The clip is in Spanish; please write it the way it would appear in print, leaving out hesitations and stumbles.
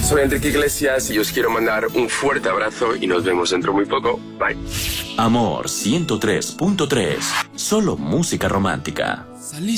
Soy Enrique Iglesias y os quiero mandar un fuerte abrazo y nos vemos dentro muy poco. Bye. Amor 103.3. Solo música romántica. Salí